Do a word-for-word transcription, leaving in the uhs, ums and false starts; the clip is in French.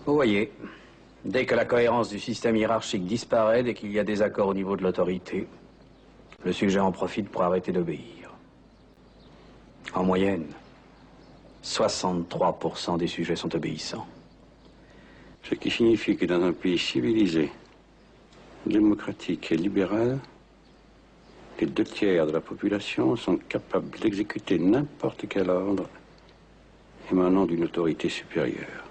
Vous voyez, dès que la cohérence du système hiérarchique disparaît, dès qu'il y a des accords au niveau de l'autorité, le sujet en profite pour arrêter d'obéir. En moyenne, soixante-trois pour cent des sujets sont obéissants. Ce qui signifie que dans un pays civilisé, démocratique et libéral, les deux tiers de la population sont capables d'exécuter n'importe quel ordre émanant d'une autorité supérieure.